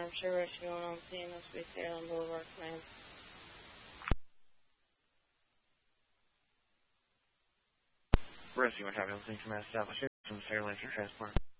Sure Rescue on CNS Space Island Boulevard, command. Rescue and Happy Listening Command established from Fairlane for transport.